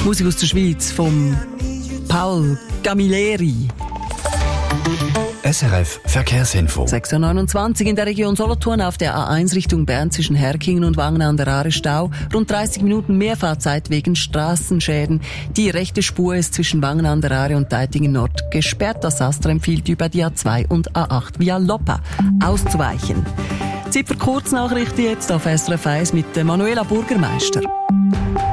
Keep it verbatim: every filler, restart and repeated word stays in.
Musik aus der Schweiz von Paul Camilleri. S R F Verkehrsinfo. sechs Uhr neunundzwanzig in der Region Solothurn auf der A eins Richtung Bern zwischen Herkingen und Wangen an der Aare Stau. Rund dreißig Minuten Mehrfahrzeit wegen Straßenschäden. Die rechte Spur ist zwischen Wangen an der Aare und Deitingen Nord gesperrt. Das Astra empfiehlt über die A zwei und A acht via Loppa auszuweichen. Zeit für Kurznachrichten jetzt auf S R F eins mit Manuela Burgermeister.